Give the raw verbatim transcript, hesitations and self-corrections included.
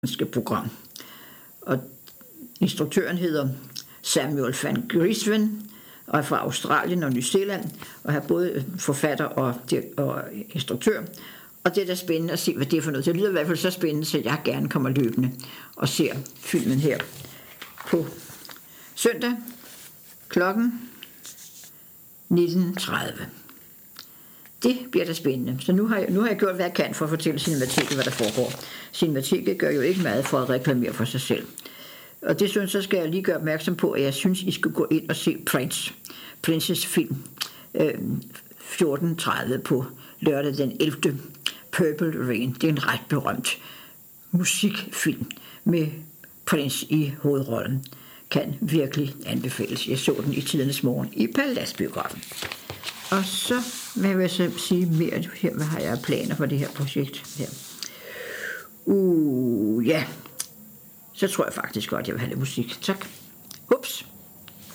program. Og instruktøren hedder Samuel van Griesven og er fra Australien og New Zealand og er både forfatter og, og instruktør. Og det er da spændende at se, hvad det er for noget. Det lyder i hvert fald så spændende, så jeg gerne kommer løbende og ser filmen her på søndag klokken nitten tredive. Det bliver da spændende. Så nu har, jeg, nu har jeg gjort, hvad jeg kan for at fortælle Cinemateket, hvad der foregår. Cinemateket gør jo ikke meget for at reklamere for sig selv. Og det synes så skal jeg lige gøre opmærksom på, at jeg synes, I skal gå ind og se Prince. Princes film øh, fjorten tredive på lørdag den ellevte Purple Rain. Det er en ret berømt musikfilm med Prince i hovedrollen. Kan virkelig anbefales. Jeg så den i tidernes morgen i Paladsbiografen. Og så hvad vil jeg så sige mere her, hvad har jeg planer for det her projekt her. Uh, ja. Så tror jeg faktisk godt, jeg vil have lidt musik. Tak. Ups.